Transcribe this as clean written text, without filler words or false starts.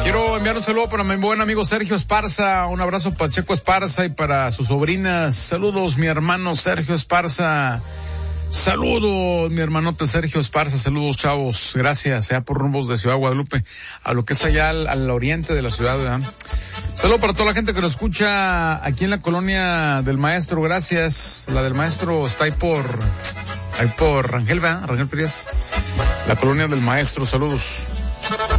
Quiero enviar un saludo para mi buen amigo Sergio Esparza, un abrazo para Checo Esparza y para sus sobrinas. Saludos, mi hermano Sergio Esparza. Saludos, mi hermanote Sergio Esparza. Saludos, chavos. Gracias, por rumbos de Ciudad Guadalupe, a lo que es allá al oriente de la ciudad, ¿verdad? Saludos para toda la gente que nos escucha aquí en la colonia del Maestro. Gracias. La del Maestro está ahí por Rangel, ¿verdad? Rangel Frías. La colonia del Maestro. Saludos.